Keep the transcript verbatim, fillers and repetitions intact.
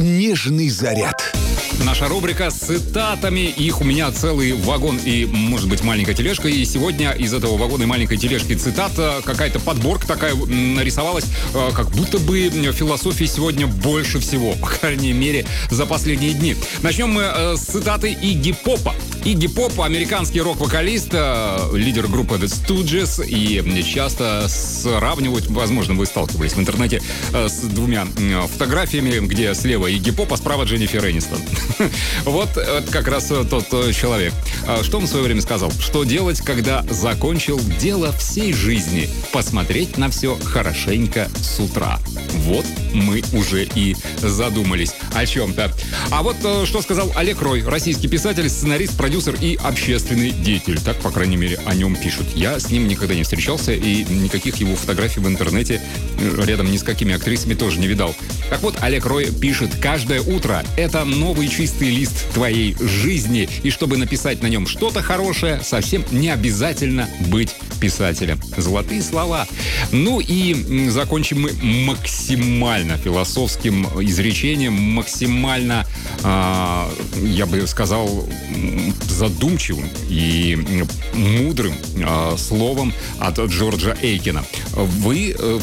нежный заряд. Наша рубрика с цитатами. Их у меня целый вагон и, может быть, маленькая тележка. И сегодня из этого вагона и маленькой тележки цитат какая-то подборка такая нарисовалась, как будто бы философии сегодня больше всего, по крайней мере, за последние дни. Начнем мы с цитаты Игги Попа. Игги Поп — американский рок-вокалист, лидер группы The Stooges, и часто сравнивают, возможно, вы сталкивались в интернете с двумя фотографиями, где слева Игги Поп, а справа Дженнифер Энистон. Вот это как раз тот человек. Что он в свое время сказал? Что делать, когда закончил дело всей жизни? Посмотреть на все хорошенько с утра. Вот мы уже и задумались о чем-то. А вот что сказал Олег Рой, российский писатель, сценарист, продюсер и общественный деятель. Так, по крайней мере, о нем пишут. Я с ним никогда не встречался, и никаких его фотографий в интернете рядом ни с какими актрисами тоже не видал. Так вот, Олег Рой пишет: «Каждое утро — это новый чистый лист твоей жизни, и чтобы написать на нем что-то хорошее, совсем не обязательно быть писателем». Золотые слова. Ну и закончим мы максимально философским изречением, максимально, э, я бы сказал, задумчивым и мудрым э, словом от Джорджа Эйкина. Вы э,